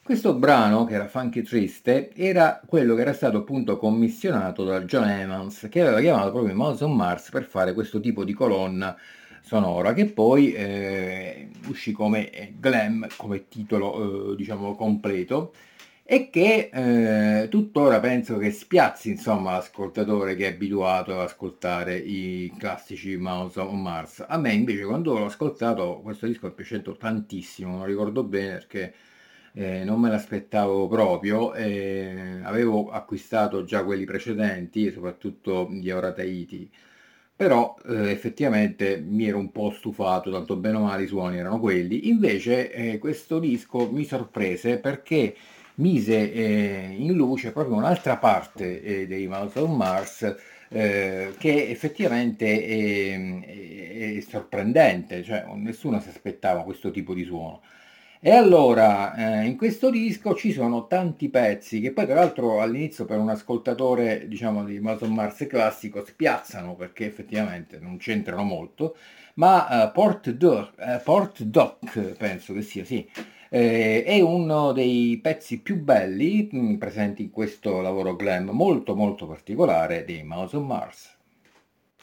Questo brano, che era Funky Triste, era quello che era stato appunto commissionato da John Evans, che aveva chiamato proprio Miles on Mars per fare questo tipo di colonna sonora, che poi uscì come Glam, come titolo diciamo completo, e che tuttora penso che spiazzi insomma l'ascoltatore che è abituato ad ascoltare i classici Miles on Mars. A me invece quando l'ho ascoltato questo disco è piaciuto tantissimo, non ricordo bene perché non me l'aspettavo proprio, avevo acquistato già quelli precedenti, soprattutto di Aura Tahiti, però effettivamente mi ero un po' stufato, tanto bene o male i suoni erano quelli. Invece questo disco mi sorprese perché mise in luce proprio un'altra parte dei Miles on Mars che effettivamente è sorprendente, cioè nessuno si aspettava questo tipo di suono. E allora, in questo disco ci sono tanti pezzi che poi tra l'altro all'inizio per un ascoltatore, diciamo, di Mason Mars classico spiazzano perché effettivamente non c'entrano molto, ma Port Doc, penso che sia, sì, è uno dei pezzi più belli presenti in questo lavoro glam, molto molto particolare dei Mouse on Mars.